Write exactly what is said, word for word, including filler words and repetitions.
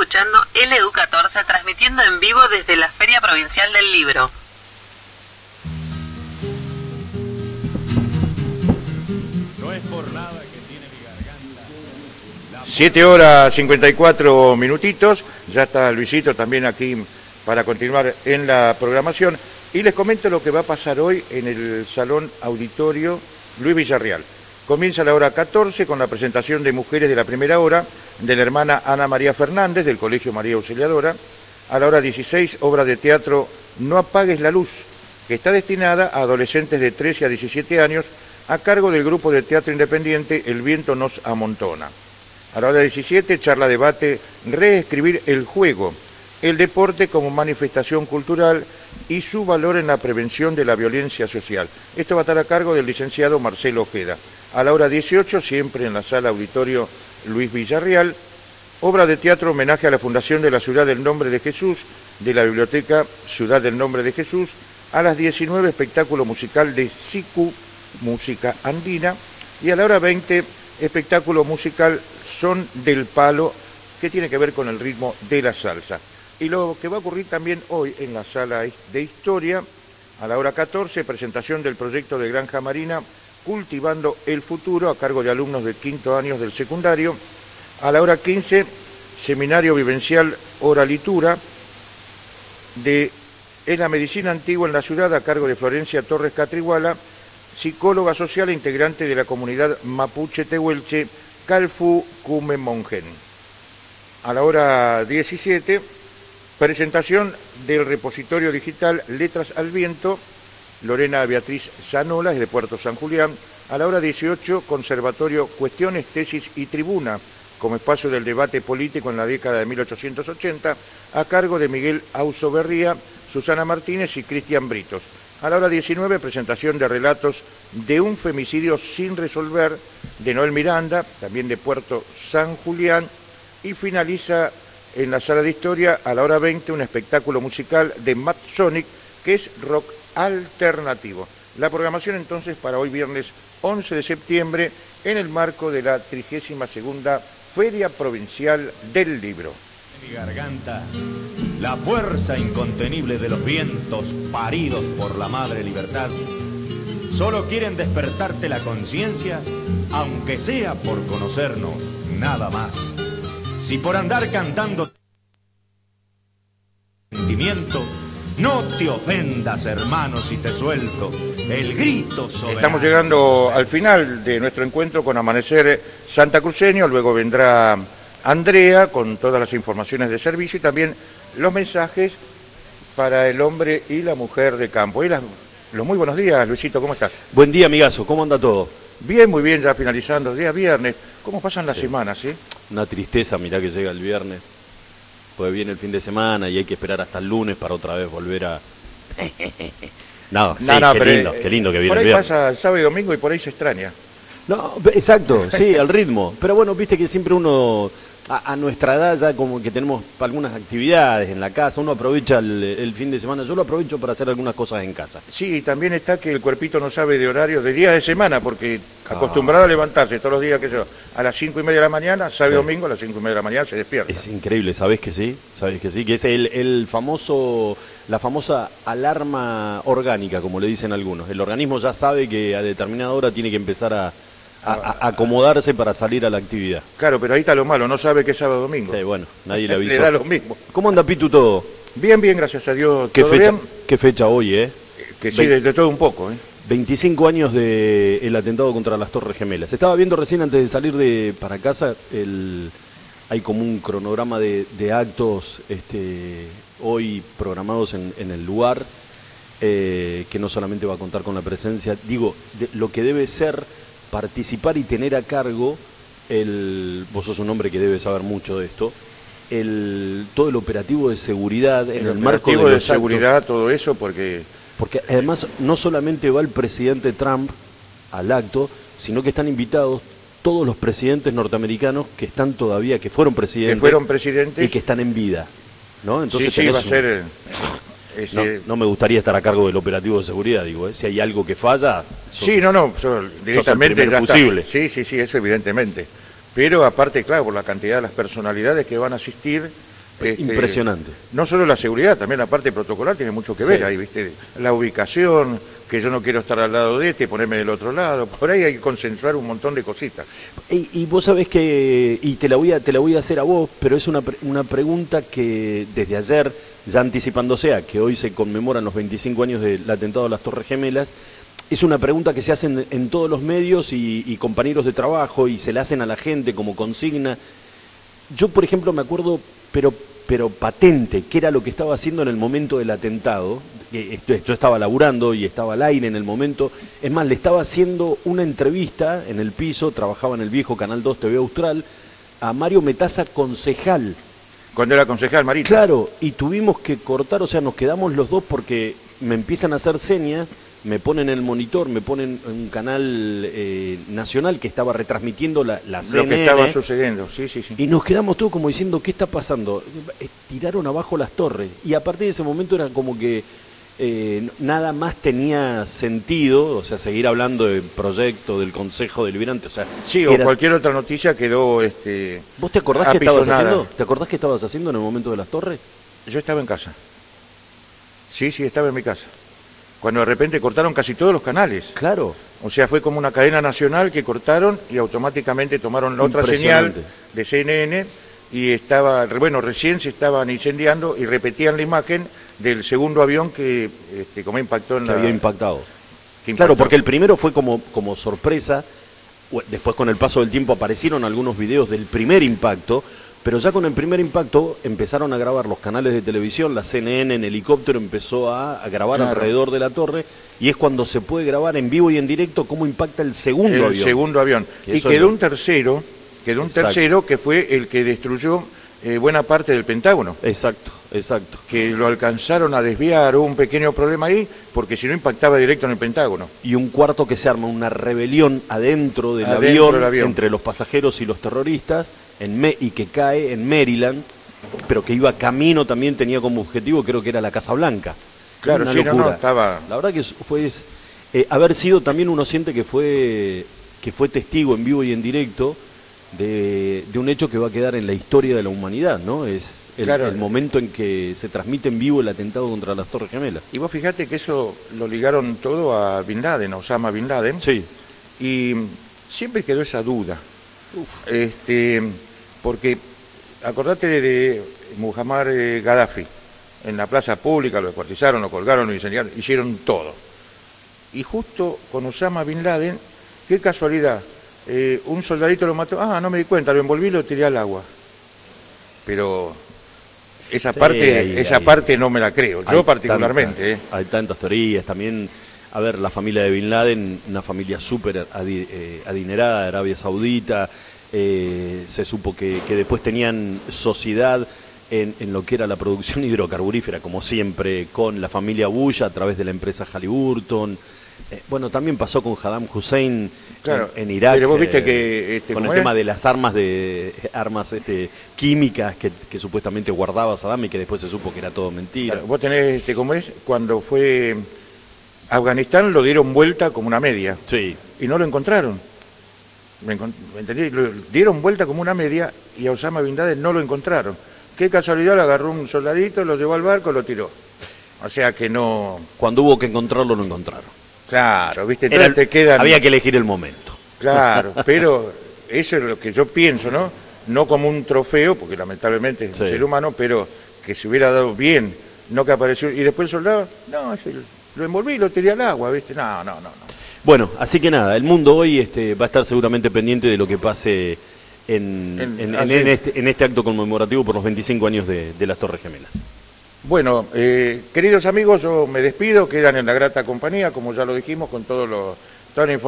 escuchando L E D U catorce, transmitiendo en vivo desde la Feria Provincial del Libro. No es por nada que tiene mi garganta. siete horas cincuenta y cuatro minutitos, ya está Luisito también aquí para continuar en la programación. Y les comento lo que va a pasar hoy en el Salón Auditorio Luis Villarreal. Comienza a la hora catorce con la presentación de Mujeres de la Primera Hora de la hermana Ana María Fernández del Colegio María Auxiliadora. A la hora dieciséis, obra de teatro No apagues la luz, que está destinada a adolescentes de trece a diecisiete años a cargo del grupo de teatro independiente El Viento Nos Amontona. A la hora diecisiete, charla debate Reescribir el juego, el deporte como manifestación cultural y su valor en la prevención de la violencia social. Esto va a estar a cargo del licenciado Marcelo Ojeda. A la hora dieciocho, siempre en la sala auditorio Luis Villarreal, obra de teatro homenaje a la Fundación de la Ciudad del Nombre de Jesús, de la Biblioteca Ciudad del Nombre de Jesús. A las diecinueve, espectáculo musical de Sicu, música andina. Y a la hora veinte, espectáculo musical Son del Palo, que tiene que ver con el ritmo de la salsa. Y lo que va a ocurrir también hoy en la sala de historia, a la hora catorce, presentación del proyecto de Granja Marina, Cultivando el Futuro, a cargo de alumnos de quinto años del secundario. A la hora quince, seminario vivencial Oralitura de en la medicina antigua en la ciudad, a cargo de Florencia Torres Catriguala, psicóloga social e integrante de la comunidad mapuche tehuelche, Calfu Cume Mongen. A la hora diecisiete, presentación del repositorio digital Letras al Viento, Lorena Beatriz Zanola, es de Puerto San Julián. A la hora dieciocho, Conservatorio Cuestiones, Tesis y Tribuna, como espacio del debate político en la década de mil ochocientos ochenta, a cargo de Miguel Ausoberría, Susana Martínez y Cristian Britos. A la hora diecinueve, presentación de relatos de un femicidio sin resolver, de Noel Miranda, también de Puerto San Julián, y finaliza en la sala de historia, a la hora veinte, un espectáculo musical de Matt Sonic, que es rock alternativo. La programación entonces para hoy viernes once de septiembre en el marco de la trigésima segunda Feria Provincial del Libro. Mi garganta, la fuerza incontenible de los vientos paridos por la madre libertad, solo quieren despertarte la conciencia, aunque sea por conocernos, nada más. Si por andar cantando sentimiento, no te ofendas, hermano, si te suelto el grito soberano. Estamos llegando al final de nuestro encuentro con Amanecer Santacruceño. Luego vendrá Andrea con todas las informaciones de servicio y también los mensajes para el hombre y la mujer de campo. Y las, los muy buenos días, Luisito, ¿cómo estás? Buen día, amigazo, ¿cómo anda todo? Bien, muy bien, ya finalizando, día viernes. ¿Cómo pasan las Sí. semanas, eh? Una tristeza, mirá que llega el viernes, pues viene el fin de semana y hay que esperar hasta el lunes para otra vez volver a... No, sí, No, no, qué pero, lindo, qué lindo que viene por el ahí viernes. pasa sábado y domingo y por ahí se extraña. No, exacto, sí, el ritmo. Pero bueno, viste que siempre uno, a, a nuestra edad ya como que tenemos algunas actividades en la casa, uno aprovecha el, el fin de semana, yo lo aprovecho para hacer algunas cosas en casa. Sí, también está que el cuerpito no sabe de horario de días de semana, porque acostumbrado a levantarse todos los días que yo, a las cinco y media de la mañana, sábado y Sí. domingo a las cinco y media de la mañana se despierta. Es increíble, ¿sabés que sí? ¿Sabés que sí? Que es el, el famoso, la famosa alarma orgánica, como le dicen algunos. El organismo ya sabe que a determinada hora tiene que empezar a, a, a acomodarse para salir a la actividad. Claro, pero ahí está lo malo, no sabe que es sábado y domingo. Sí, bueno, nadie le avisó. Le da lo mismo. ¿Cómo anda, Pitu, todo? Bien, bien, gracias a Dios. ¿Qué ¿Todo fecha, bien? qué fecha hoy, eh? Que sí, Ve- de, de todo un poco, ¿eh? veinticinco años del atentado contra las Torres Gemelas. Estaba viendo recién antes de salir de para casa, el, hay como un cronograma de, de actos este, hoy programados en, en el lugar, eh, que no solamente va a contar con la presencia, digo, de, lo que debe ser participar y tener a cargo, el, vos sos un hombre que debe saber mucho de esto, el, todo el operativo de seguridad en El, el, marco operativo de, de los actos. seguridad, todo eso, porque Porque además no solamente va el presidente Trump al acto, sino que están invitados todos los presidentes norteamericanos que están todavía, que fueron presidentes, que fueron presidentes. y que están en vida, ¿no? Entonces sí, sí, tenés va a un- ser... eh, ese- no, no me gustaría estar a cargo del operativo de seguridad, digo, ¿eh? Si hay algo que falla, sos- Sí, no, no, yo directamente primer ya está. fusible. Sí, sí, sí, eso evidentemente. Pero aparte, claro, por la cantidad de las personalidades que van a asistir, Este, Impresionante. No solo la seguridad, también la parte protocolar tiene mucho que ver Sí. ahí, ¿viste? La ubicación, que yo no quiero estar al lado de este, ponerme del otro lado, por ahí hay que consensuar un montón de cositas. Y, y vos sabés que, y te la voy a, te la voy a hacer a vos, pero es una, pre- una pregunta que desde ayer, ya anticipándose a que hoy se conmemoran los veinticinco años del atentado a las Torres Gemelas, es una pregunta que se hace en, en todos los medios y, y compañeros de trabajo, y se la hacen a la gente como consigna. Yo, por ejemplo, me acuerdo, pero, pero patente, qué era lo que estaba haciendo en el momento del atentado. Eh, Yo, yo estaba laburando y estaba al aire en el momento. Es más, le estaba haciendo una entrevista en el piso, trabajaba en el viejo Canal dos T V Austral, a Mario Metaza, concejal. Cuando era concejal, Marita. Claro, y tuvimos que cortar, o sea, nos quedamos los dos porque me empiezan a hacer señas, me ponen el monitor, me ponen un canal eh, nacional que estaba retransmitiendo la, la C N N. Lo que estaba sucediendo, sí, sí, sí. Y nos quedamos todos como diciendo, ¿qué está pasando? Eh, Tiraron abajo las torres. Y a partir de ese momento era como que eh, nada más tenía sentido, o sea, seguir hablando del proyecto, del Consejo Deliberante. O sea, Sí, o era- cualquier otra noticia quedó este, ¿Vos te acordás qué estabas apisonada. haciendo? ¿Te acordás qué estabas haciendo en el momento de las torres? Yo estaba en casa. Sí, sí, estaba en mi casa. Cuando de repente cortaron casi todos los canales. Claro. O sea, fue como una cadena nacional que cortaron y automáticamente tomaron la otra señal Impresionante. de C N N y estaba, bueno, recién se estaban incendiando y repetían la imagen del segundo avión que este, como impactó en Que la... había impactado. que Claro, impactó. porque el primero fue como, como sorpresa, u- después con el paso del tiempo aparecieron algunos videos del primer impacto, pero ya con el primer impacto empezaron a grabar los canales de televisión, la C N N en helicóptero empezó a, a grabar Claro. alrededor de la torre, y es cuando se puede grabar en vivo y en directo cómo impacta el segundo el avión. segundo avión. Que Y eso quedó es- un tercero, quedó un Exacto. tercero que fue el que destruyó eh, buena parte del Pentágono. Exacto, exacto. Que lo alcanzaron a desviar, hubo un pequeño problema ahí, porque si no impactaba directo en el Pentágono. Y un cuarto que se arma una rebelión adentro del Adentro avión, del avión. entre los pasajeros y los terroristas, en Me- y que cae en Maryland, pero que iba camino también, tenía como objetivo, creo que era la Casa Blanca. Claro, Una sí, no, no, locura. estaba... La verdad que es- fue es, eh, haber sido también, uno siente que fue que fue testigo en vivo y en directo de, de un hecho que va a quedar en la historia de la humanidad, ¿no? Es el, Claro. el momento en que se transmite en vivo el atentado contra las Torres Gemelas. Y vos fijate que eso lo ligaron todo a Bin Laden, a Osama Bin Laden, Sí. y siempre quedó esa duda. Este, porque acordate de, de Muammar eh, Gaddafi, en la plaza pública lo descuartizaron, lo colgaron, lo incendiaron, hicieron todo. Y justo con Osama Bin Laden, qué casualidad, eh, un soldadito lo mató, ah, no me di cuenta, lo envolví y lo tiré al agua. Pero esa Sí, parte ahí, esa ahí. parte no me la creo, yo Hay particularmente. tantas- Hay tantas teorías también. A ver, la familia de Bin Laden, una familia súper adi- eh, adinerada de Arabia Saudita, eh, se supo que, que después tenían sociedad en, en lo que era la producción hidrocarburífera, como siempre, con la familia Bush a través de la empresa Halliburton. Eh, bueno, también pasó con Saddam Hussein Claro, en, en Irak. pero vos viste eh, que, este, con el ¿cómo es? tema de las armas de armas este, químicas que, que supuestamente guardaba Saddam y que después se supo que era todo mentira. Claro, vos tenés, este, ¿cómo es? Cuando fue Afganistán lo dieron vuelta como una media Sí. y no lo encontraron. ¿Me, encont- me entendí? Lo dieron vuelta como una media y a Osama Bin Laden no lo encontraron. Qué casualidad, lo agarró un soldadito, lo llevó al barco, lo tiró. O sea que no... Cuando hubo que encontrarlo, lo encontraron. Claro, ¿viste? Era- Entonces te quedan... Había que elegir el momento. Claro, pero eso es lo que yo pienso, ¿no? No como un trofeo, porque lamentablemente es un Sí. ser humano, pero que se hubiera dado bien, no que apareció... Y después el soldado, no, ese lo envolví y lo tiré al agua, ¿viste? No, no, no, no. Bueno, así que nada, el mundo hoy este, va a estar seguramente pendiente de lo que pase en, En- en- en- así- en este, en este acto conmemorativo por los veinticinco años de, de las Torres Gemelas. Bueno, eh, queridos amigos, yo me despido, quedan en la grata compañía, como ya lo dijimos, con todo lo, toda la información.